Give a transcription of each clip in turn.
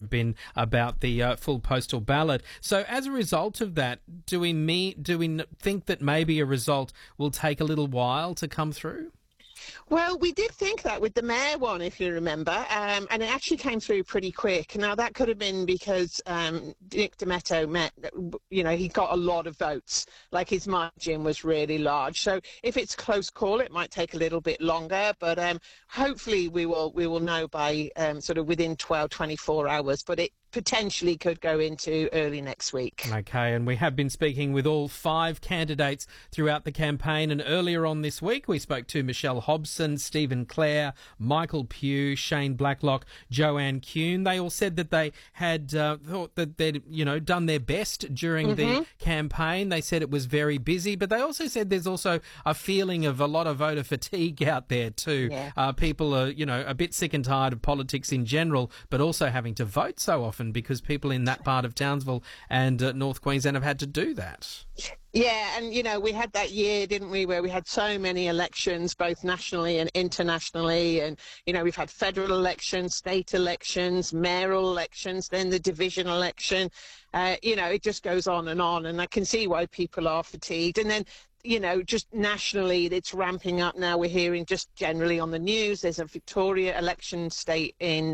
been about the full postal ballot. So as a result of that, do we think that maybe a result will take a little while to come through? Well, we did think that with the mayor one, if you remember, and it actually came through pretty quick. Now, that could have been because Nick Demetto he got a lot of votes, like his margin was really large. So if it's a close call, it might take a little bit longer, but hopefully we will know by sort of within 24 hours, but it potentially could go into early next week. Okay, and we have been speaking with all 5 candidates throughout the campaign, and earlier on this week we spoke to Michelle Hobson, Stephen Clare, Michael Pugh, Shane Blacklock, Joanne Kuhn. They all said that they had thought that they'd done their best during the campaign. They said it was very busy, but they also said there's also a feeling of a lot of voter fatigue out there too. Yeah. People are a bit sick and tired of politics in general, but also having to vote so often because people in that part of Townsville and North Queensland have had to do that. Yeah, and we had that year, didn't we, where we had so many elections, both nationally and internationally, and we've had federal elections, state elections, mayoral elections, then the division election. It just goes on, and I can see why people are fatigued. And then just nationally, it's ramping up now. We're hearing just generally on the news, there's a Victoria state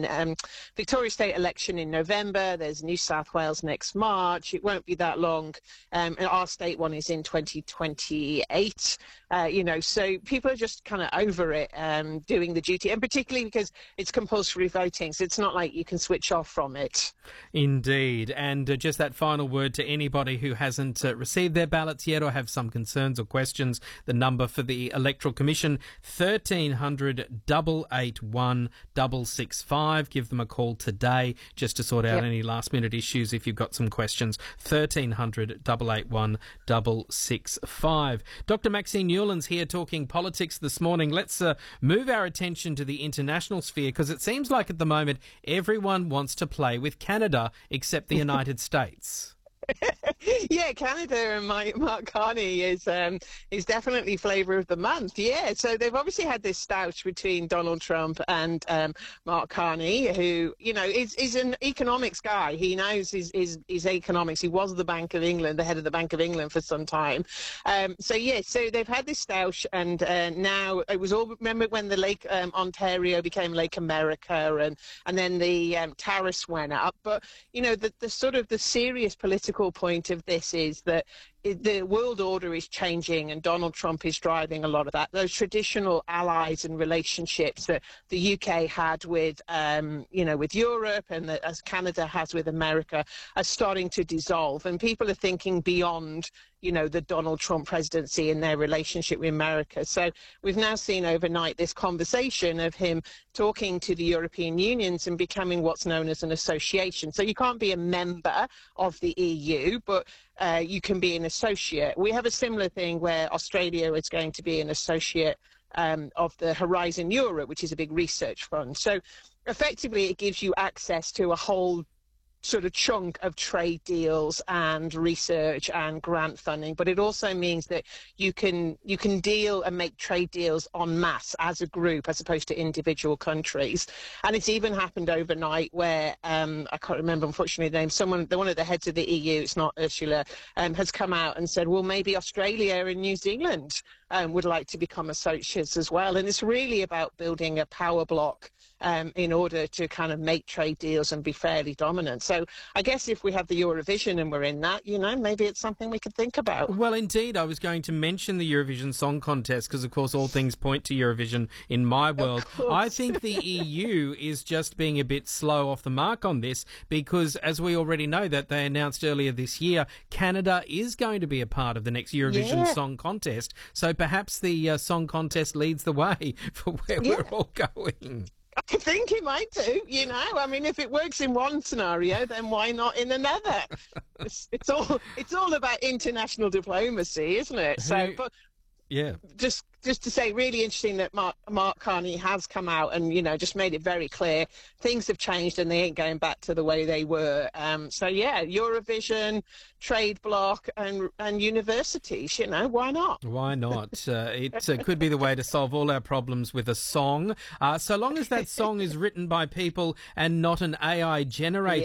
election in November. There's New South Wales next March. It won't be that long. And our state one is in 2028. So people are just kind of over it, doing the duty, and particularly because it's compulsory voting. So it's not like you can switch off from it. Indeed. And just that final word to anybody who hasn't received their ballots yet or have some concerns or questions, the number for the Electoral Commission, 1300 881 665. Give them a call today just to sort out any last minute issues if you've got some questions. 1300 881 665. Dr. Maxine Newlands here talking politics this morning. Let's move our attention to the international sphere, because it seems like at the moment everyone wants to play with Canada except the United States. Yeah, Canada and Mark Carney is definitely flavour of the month. Yeah, so they've obviously had this stoush between Donald Trump and Mark Carney, who is an economics guy. He knows his economics. He was the Bank of England, the head of the Bank of England for some time. So they've had this stoush, and now it was all. Remember when the Lake Ontario became Lake America, and then the tariffs went up. But the sort of the serious political point of this is that the world order is changing, and Donald Trump is driving a lot of that. Those traditional allies and relationships that the UK had with Europe and that as Canada has with America are starting to dissolve, and people are thinking beyond the Donald Trump presidency and their relationship with America. So we've now seen overnight this conversation of him talking to the European Unions and becoming what's known as an association. So you can't be a member of the EU, but you can be an associate. We have a similar thing where Australia is going to be an associate of the Horizon Europe, which is a big research fund. So effectively it gives you access to a whole sort of chunk of trade deals and research and grant funding, but it also means that you can deal and make trade deals en masse as a group as opposed to individual countries. And it's even happened overnight where I can't remember unfortunately the name, one of the heads of the EU, it's not Ursula, has come out and said, well, maybe Australia and New Zealand would like to become associates as well. And it's really about building a power block in order to kind of make trade deals and be fairly dominant. So I guess if we have the Eurovision and we're in that, maybe it's something we could think about. Well, indeed, I was going to mention the Eurovision Song Contest because, of course, all things point to Eurovision in my world. I think the EU is just being a bit slow off the mark on this because, as we already know, that they announced earlier this year, Canada is going to be a part of the next Eurovision Song Contest. So perhaps the Song Contest leads the way for where we're all going. I think it might do, I mean, if it works in one scenario, then why not in another? It's all about international diplomacy, isn't it? So, but yeah, just to say, really interesting that Mark Carney has come out and just made it very clear things have changed and they ain't going back to the way they were. So yeah, Eurovision, trade bloc, and universities. Why not? Why not? It could be the way to solve all our problems with a song, so long as that song is written by people and not an AI generated.